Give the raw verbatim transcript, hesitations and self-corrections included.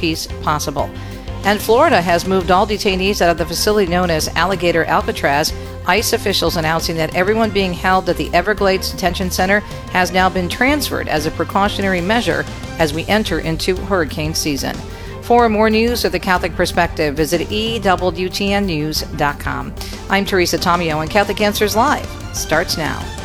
peace possible. And Florida has moved all detainees out of the facility known as Alligator Alcatraz. ICE officials announcing that everyone being held at the Everglades Detention Center has now been transferred as a precautionary measure as we enter into hurricane season. For more news of the Catholic Perspective, visit E W T N news dot com. I'm Teresa Tomeo, and Catholic Answers Live starts now.